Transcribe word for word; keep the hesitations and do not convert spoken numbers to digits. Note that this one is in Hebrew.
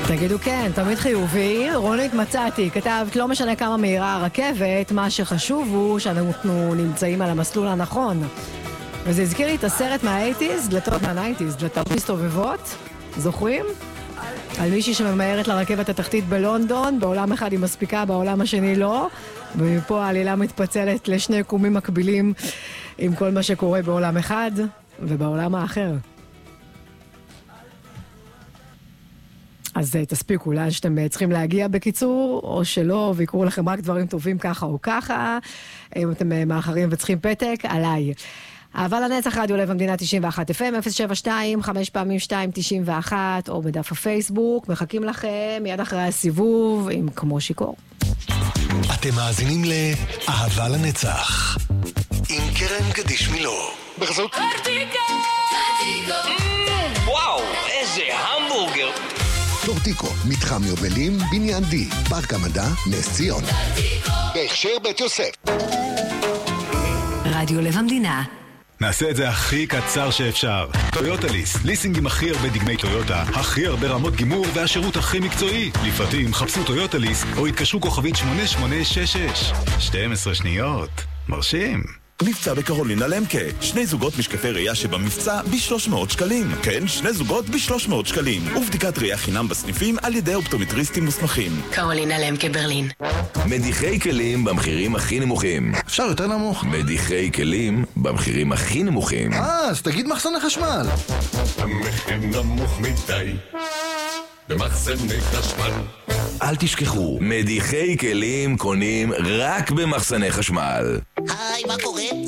תגידו כן, תמיד חיובי. רונית מצאתי, כתבת לא משנה כמה מהירה הרכבת, מה שחשוב הוא שאנחנו נמצאים על המסלול הנכון. וזה הזכיר לי את הסרט מה-שמונים, דלתות מה-תשעים, דלתות מסתובבות, זוכרים? על מישהי שממהרת לרכבת התחתית בלונדון, בעולם אחד היא מספיקה, בעולם השני לא, ומפה העלילה מתפצלת לשני קומים מקבילים עם כל מה שקורה בעולם אחד ובעולם האחר. אז תספיקו, לאן שאתם צריכים להגיע בקיצור, או שלא, ויקרו לכם רק דברים טובים ככה או ככה, אם אתם מאחרים וצריכים פתק, עליי. אבל לנצח רדיו לב המדינה תשעים ואחת אף אם, אפס שבע שתיים, חמש פעמים שתיים, תשעים ואחת, או בדף הפייסבוק, מחכים לכם מיד אחרי הסיבוב, עם כמו שיקור. אתם מאזינים לאהבה לנצח, עם קרן קדיש מילוא. בחסות טורטיקו! וואו, איזה המבורגר! טורטיקו, מתחם יובלים, בניין די, פארק המדע, נס ציון. בהכשר בית יוסף. רדיו לב המדינה. נעשה את זה הכי קצר שאפשר. טויוטה ליס, ליסינג עם הכי הרבה דגמי טויוטה, הכי הרבה רמות גימור והשירות הכי מקצועי. לפרטים חפשו טויוטה ליס או התקשרו כוכבית שמונה שמונה שש שש. שתים עשרה שניות. מרשים. מבצע בקרולינה למקה, שני זוגות משקפי ראייה שבמבצע ב-שלוש מאות שקלים. כן, שני זוגות ב-שלוש מאות שקלים. ובדיקת ראייה חינם בסניפים על ידי אופטומטריסטים מוסמכים. קרולינה למקה ברלין. מדיחי כלים במחירים הכי נמוכים. אפשר יותר נמוך. מדיחי כלים במחירים הכי נמוכים. אה, אז תגיד מחסני חשמל. המחיר נמוך מדי במחסני חשמל. אל תשכחו, מדיחי כלים קונים רק במחסני חשמל. היי, מה קורה?